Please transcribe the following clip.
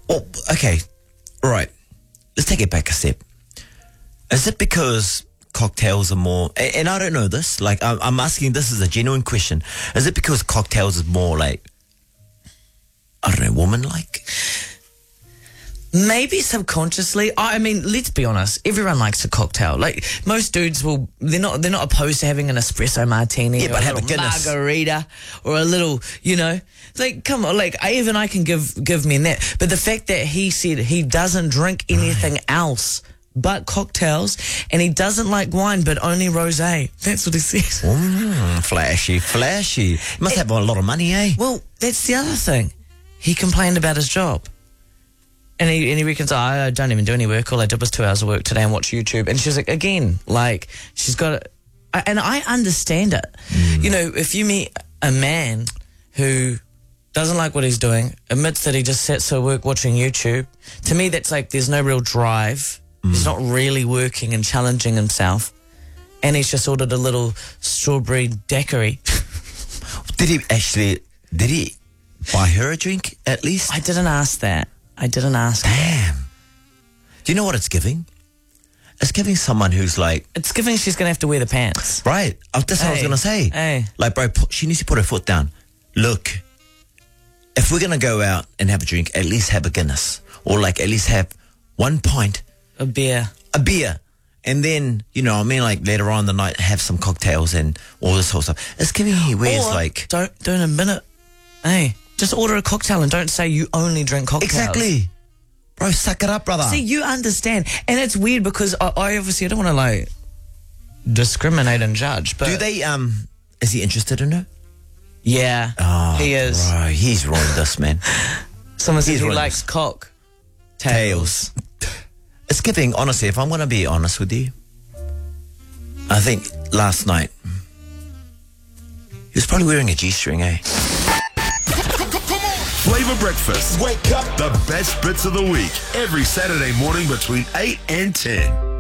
Oh, okay. All right. Let's take it back a step. Is it because cocktails are more, and I don't know this, like I'm asking, this is a genuine question. Is it because cocktails is more like, I don't know, woman-like? Maybe subconsciously. I mean, let's be honest. Everyone likes a cocktail. Like most dudes will, they're not opposed to having an espresso martini, Yeah, or but a have a little Guinness. margarita, or a little, like come on, like I can give men that. But the fact that he said he doesn't drink anything else but cocktails, and he doesn't like wine but only rosé. That's what he said. Flashy. He must have a lot of money, eh? Well, that's the other thing. He complained about his job. And he reckons, I don't even do any work. All I did was 2 hours of work today and watch YouTube. And she's like, again, like, she's got and I understand it. If you meet a man who doesn't like what he's doing, admits that he just sits at work watching YouTube, to me that's like there's no real drive. He's not really working and challenging himself. And he's just ordered a little strawberry daiquiri. Did he buy her a drink at least? I didn't ask that. Damn. Do you know what it's giving? It's giving someone who's like... It's giving she's going to have to wear the pants. Right. That's what I was going to say. Hey. Like, bro, she needs to put her foot down. Look, if we're going to go out and have a drink, at least have a Guinness. Or, like, at least have 1 pint. A beer. And then, like, later on in the night, have some cocktails and all this whole stuff. It's giving me where it's like... Don't admit it. Hey. Just order a cocktail and don't say you only drink cocktails. Exactly. Bro, suck it up, brother. See, you understand. And it's weird because I obviously don't want to, like, discriminate and judge. But do they, is he interested in her? Yeah, he is. Bro, he's ruined this, man. Someone says He's he ruined likes this. cock. Tails. It's giving, honestly, if I'm going to be honest with you, I think last night, he was probably wearing a G-string, eh? Flavor Breakfast. Wake up. The best bits of the week. Every Saturday morning between 8 and 10.